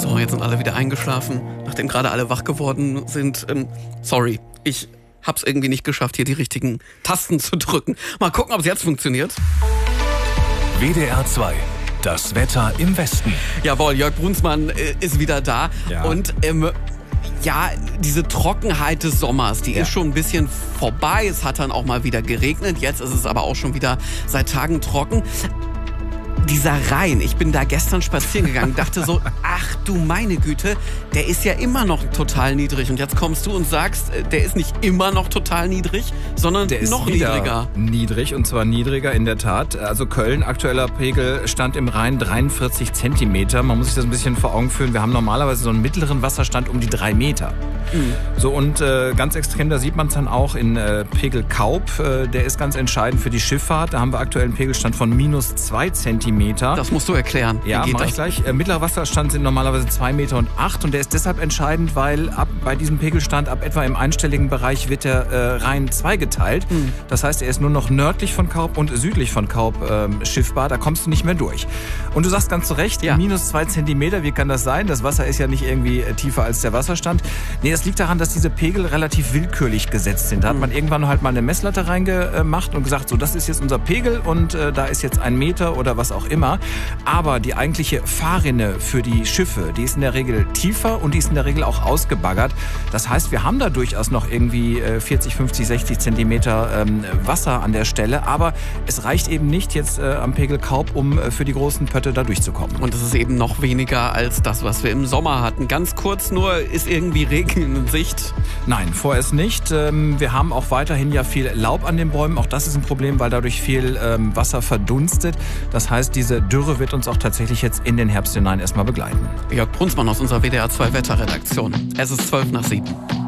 So, jetzt sind alle wieder eingeschlafen, nachdem gerade alle wach geworden sind. Sorry, ich hab's irgendwie nicht geschafft, hier die richtigen Tasten zu drücken. Mal gucken, ob es jetzt funktioniert. WDR 2, das Wetter im Westen. Jawohl, Jörg Brunsmann ist wieder da. Ja. Und ja, diese Trockenheit des Sommers, die ist schon ein bisschen vorbei. Es hat dann auch mal wieder geregnet. Jetzt ist es aber auch schon wieder seit Tagen trocken. Dieser Rhein, ich bin da gestern spazieren gegangen, dachte so, ach du meine Güte, der ist ja immer noch total niedrig. Und jetzt kommst du und sagst, der ist nicht immer noch total niedrig, sondern Der ist noch wieder niedriger. niedrig, und zwar niedriger in der Tat. Also Köln, aktueller Pegel stand im Rhein 43 Zentimeter. Man muss sich das ein bisschen vor Augen führen. Wir haben normalerweise so einen mittleren Wasserstand um die 3 Meter. So, und ganz extrem, da sieht man es dann auch in Pegel Kaub. Der ist ganz entscheidend für die Schifffahrt. Da haben wir aktuell einen Pegelstand von minus 2 Zentimeter. Das musst du erklären. Ja, Wie geht mach ich das? gleich. Mittlerer Wasserstand sind normalerweise 2,08 Meter und der ist deshalb entscheidend, weil bei diesem Pegelstand ab etwa im einstelligen Bereich wird der Rhein zweigeteilt. Das heißt, er ist nur noch nördlich von Kaub und südlich von Kaub schiffbar. Da kommst du nicht mehr durch. Und du sagst ganz zu Recht, Ja. minus 2 Zentimeter, wie kann das sein? Das Wasser ist ja nicht irgendwie tiefer als der Wasserstand. Nee, das liegt daran, dass diese Pegel relativ willkürlich gesetzt sind. Da hat man irgendwann halt mal eine Messlatte reingemacht und gesagt, so, das ist jetzt unser Pegel und da ist jetzt 1 Meter oder was auch immer. Aber die eigentliche Fahrrinne für die Schiffe, die ist in der Regel tiefer und die ist in der Regel auch ausgebaggert. Das heißt, wir haben da durchaus noch irgendwie 40, 50, 60 Zentimeter Wasser an der Stelle. Aber es reicht eben nicht jetzt am Pegel Kaub, um für die großen Pötte da durchzukommen. Und es ist eben noch weniger als das, was wir im Sommer hatten. Ganz kurz nur, ist irgendwie Regen in Sicht? Nein, vorerst nicht. Wir haben auch weiterhin ja viel Laub an den Bäumen. Auch das ist ein Problem, weil dadurch viel Wasser verdunstet. Das heißt, diese Dürre wird uns auch tatsächlich jetzt in den Herbst hinein erstmal begleiten. Jörg Brunsmann aus unserer WDR 2 Wetterredaktion. Es ist 12 nach 7.